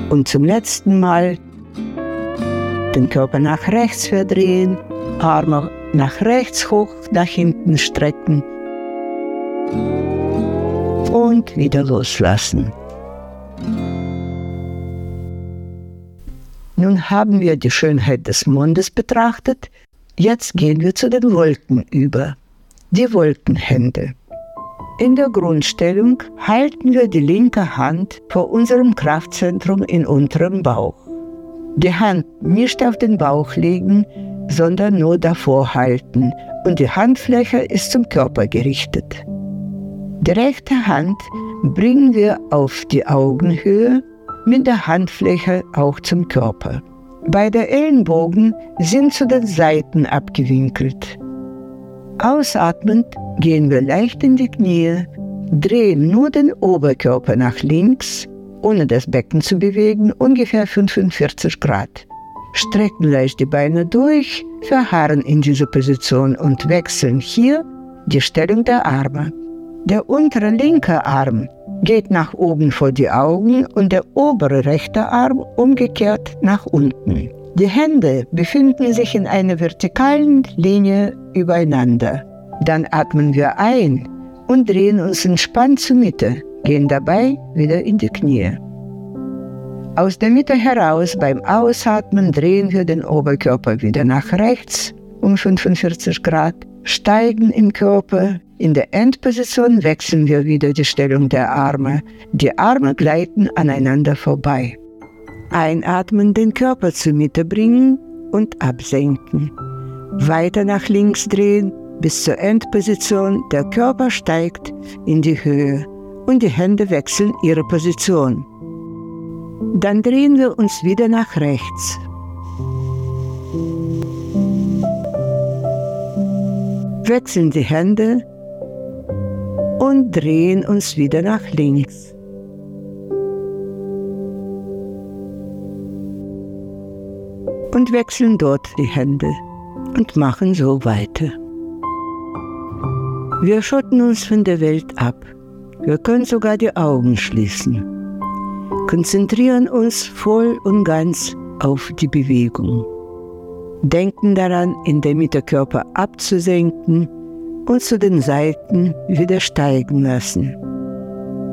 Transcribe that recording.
Und zum letzten Mal den Körper nach rechts verdrehen, Arme nach rechts hoch, nach hinten strecken und wieder loslassen. Nun haben wir die Schönheit des Mondes betrachtet. Jetzt gehen wir zu den Wolken über. Die Wolkenhände. In der Grundstellung halten wir die linke Hand vor unserem Kraftzentrum in unterem Bauch. Die Hand nicht auf den Bauch legen, sondern nur davor halten und die Handfläche ist zum Körper gerichtet. Die rechte Hand bringen wir auf die Augenhöhe, mit der Handfläche auch zum Körper. Beide Ellenbogen sind zu den Seiten abgewinkelt. Ausatmend gehen wir leicht in die Knie, drehen nur den Oberkörper nach links, ohne das Becken zu bewegen, ungefähr 45 Grad. Strecken leicht die Beine durch, verharren in dieser Position und wechseln hier die Stellung der Arme. Der untere linke Arm geht nach oben vor die Augen und der obere rechte Arm umgekehrt nach unten. Die Hände befinden sich in einer vertikalen Linie übereinander. Dann atmen wir ein und drehen uns entspannt zur Mitte, gehen dabei wieder in die Knie. Aus der Mitte heraus beim Ausatmen drehen wir den Oberkörper wieder nach rechts um 45 Grad, steigen im Körper. In der Endposition wechseln wir wieder die Stellung der Arme. Die Arme gleiten aneinander vorbei. Einatmen, den Körper zur Mitte bringen und absenken. Weiter nach links drehen bis zur Endposition. Der Körper steigt in die Höhe und die Hände wechseln ihre Position. Dann drehen wir uns wieder nach rechts. Wechseln die Hände und drehen uns wieder nach links. Und wechseln dort die Hände und machen so weiter. Wir schotten uns von der Welt ab. Wir können sogar die Augen schließen. Konzentrieren uns voll und ganz auf die Bewegung. Denken daran, in der Mitte Körper abzusenken und zu den Seiten wieder steigen lassen.